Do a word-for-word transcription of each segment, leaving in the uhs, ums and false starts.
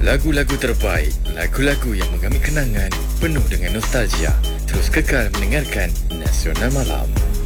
Lagu-lagu terbaik, lagu-lagu yang mengambil kenangan, penuh dengan nostalgia. Terus kekal mendengarkan Nasional Malam.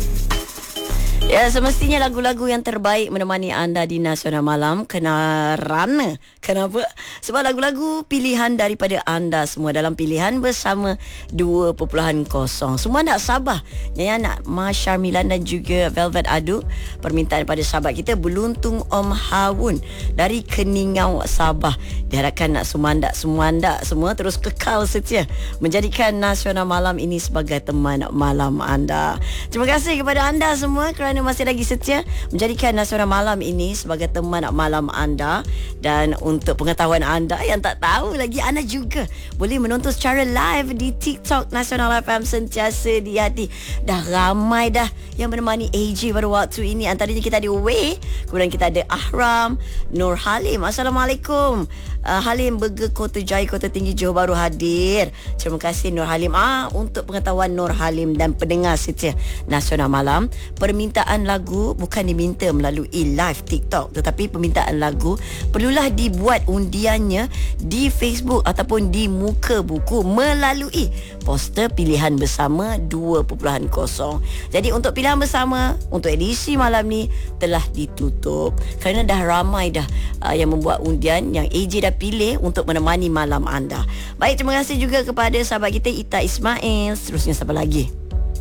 Ya, semestinya lagu-lagu yang terbaik menemani anda di Nasional Malam. Kerana Kenapa? Sebab lagu-lagu pilihan daripada anda semua dalam pilihan bersama dua perpuluhan kosong. Semua nak Sabah, Nyanyi nak Mas Syarmilan dan juga Velvet Adu. Permintaan daripada sahabat kita Beluntung Om Hawun dari Keningau, Sabah. Diharapkan nak sumandak-sumandak semua terus kekal setia menjadikan Nasional Malam ini sebagai teman malam anda. Terima kasih kepada anda semua kerana masih lagi setia menjadikan Nasional Malam ini sebagai teman malam anda. Dan untuk pengetahuan anda yang tak tahu lagi, anda juga boleh menonton secara live di TikTok Nasional F M sentiasa di hati. Dah ramai dah yang menemani A J pada waktu ini. Antaranya kita ada Way, kemudian kita ada Ahram, Nur Halim. Assalamualaikum. Uh, Halim Burger Kota Jaya, Kota Tinggi Johor Bahru hadir. Terima kasih Nur Halim. Ah, untuk pengetahuan Nur Halim dan pendengar setia Nasional Malam, permintaan lagu bukan diminta melalui live TikTok, tetapi permintaan lagu perlulah dibuat undiannya di Facebook ataupun di muka buku melalui poster pilihan bersama dua perpuluhan kosong. Jadi untuk pilihan bersama untuk edisi malam ni telah ditutup kerana dah ramai dah uh, yang membuat undian yang A J dah pilih untuk menemani malam anda. Baik, terima kasih juga kepada sahabat kita Ita Ismail. Seterusnya siapa lagi?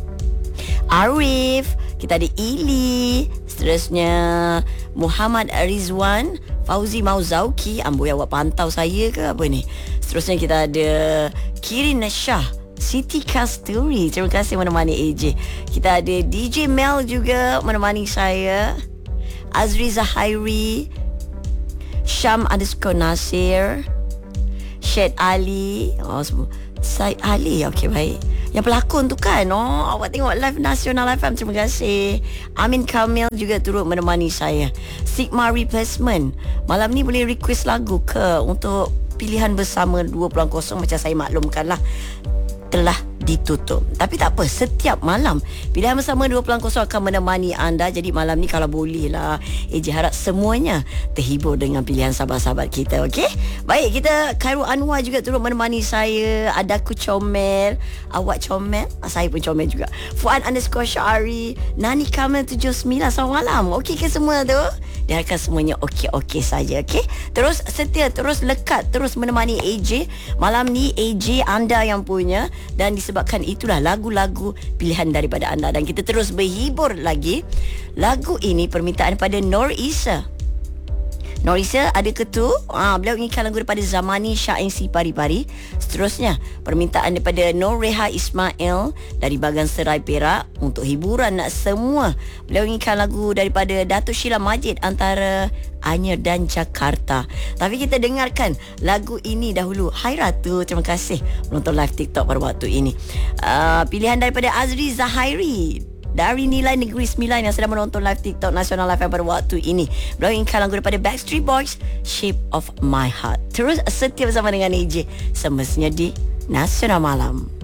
Arif, kita ada Ili, seterusnya Muhammad Rizwan, Fauzi Mauzauki. Amboi, awak pantau saya ke apa ni? Seterusnya kita ada Kirin Shah, Siti Kasturi. Terima kasih menemani A J. Kita ada D J Mel juga menemani saya, Azri Zahairi, Syam underscore Nasir, Syed Ali, oh, Syed Ali. Okey, baik. Yang pelakon tu kan, oh, awak tengok live Nasional F M. Terima kasih. Amin Kamil juga turut menemani saya. Sigma Replacement, malam ni boleh request lagu ke untuk pilihan bersama dua perpuluhan kosong? Macam saya maklumkan lah, telah ditutup. Tapi tak apa, setiap malam pilihan bersama dua perpuluhan kosong akan menemani anda. Jadi malam ni kalau boleh lah, A J harap semuanya terhibur dengan pilihan sahabat-sahabat kita. Okey? Baik, kita Khairul Anwar juga turut menemani saya. Adaku comel, awak comel, saya pun comel juga. Fuad underscore Syari, Nani Kamil tujuh sembilan. Selamat malam. Okey ke semua tu? Diharapkan semuanya okey-okey saja. Okey? Terus setia, terus lekat, terus menemani A J. Malam ni A J anda yang punya, dan disebabkan itulah lagu-lagu pilihan daripada anda. Dan kita terus berhibur lagi. Lagu ini permintaan pada Nur Isa. Nur Isa ada ketu, ah, beliau inginkan lagu daripada Zamani Syain Si Pari-Pari. Seterusnya permintaan daripada Nur Reha Ismail dari Bagan Serai Perak. Untuk hiburan nak semua, beliau inginkan lagu daripada Datuk Sheila Majid antara Anyer dan Jakarta. Tapi kita dengarkan lagu ini dahulu. Hai Ratu, terima kasih menonton live TikTok pada waktu ini. Uh, pilihan daripada Azri Zahairi dari Nilai Negeri Sembilan yang sedang menonton live TikTok Nasional F M pada waktu ini. Beliau inginkan lagu daripada Backstreet Boys, Shape of My Heart. Terus setia bersama dengan A J semestinya di Nasional Malam.